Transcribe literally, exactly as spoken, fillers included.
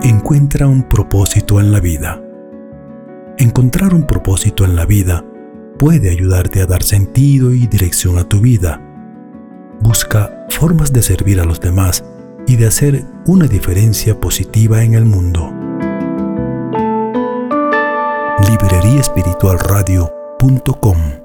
Encuentra un propósito en la vida. Encontrar un propósito en la vida puede ayudarte a dar sentido y dirección a tu vida. Busca formas de servir a los demás y de hacer una diferencia positiva en el mundo. librería espiritual radio punto com